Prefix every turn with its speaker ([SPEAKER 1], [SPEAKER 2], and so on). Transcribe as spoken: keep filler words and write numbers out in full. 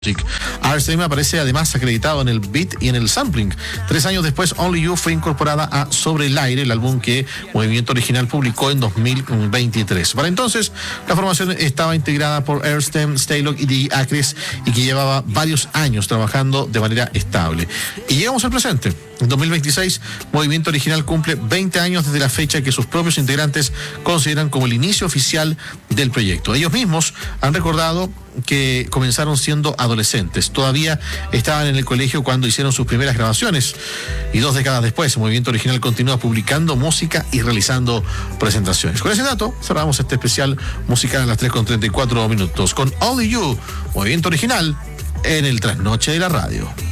[SPEAKER 1] R C M aparece además acreditado en el beat y en el sampling. Tres años después, Only You fue incorporada a Sobre el Aire, el álbum que Movimiento Original publicó en dos mil veintitrés. Para entonces, la formación estaba integrada por Erstem, Staylock y D. Acres, y que llevaba varios años trabajando de manera estable. Y llegamos al presente. En dos mil veintiséis, Movimiento Original cumple veinte años desde la fecha que sus propios integrantes consideran como el inicio oficial del proyecto. Ellos mismos han recordado que comenzaron siendo adolescentes. Todavía estaban en el colegio cuando hicieron sus primeras grabaciones. Y dos décadas después, Movimiento Original continúa publicando música y realizando presentaciones. Con ese dato, cerramos este especial musical a las tres con treinta y cuatro minutos. Con Only You, Movimiento Original, en el Trasnoche de la Radio.